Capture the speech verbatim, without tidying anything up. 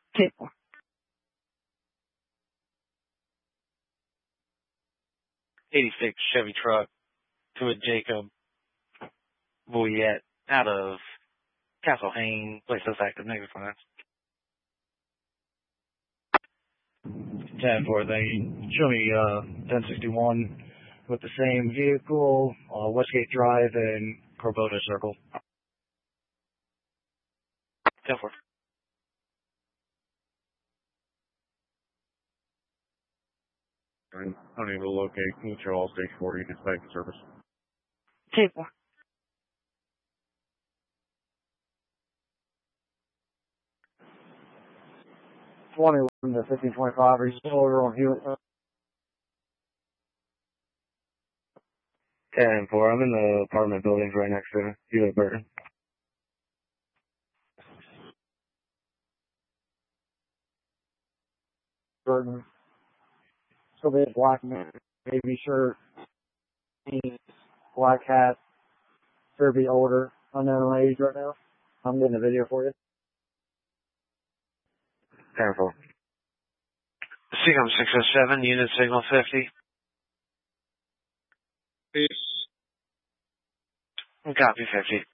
Table. eighty-six Chevy truck to a Jacob Boyette out of Castle Hayne, place us active, negative finance. ten four, thank you. Show me uh, ten sixty-one with the same vehicle, uh, Westgate Drive and Corbota Circle. ten four. I'm unable to locate Mutual Station forty, dispatch service. Table. twenty-one to fifteen twenty-five, are you still over on Hewlett? ten four, I'm in the apartment buildings right next to Hewlett Burton. Burton. So be a black man, baby shirt, jeans, black hat, should be older, unknown age right now. I'm getting a video for you. ten four. Seacom six oh seven, unit signal fifty. Peace. Copy fifty.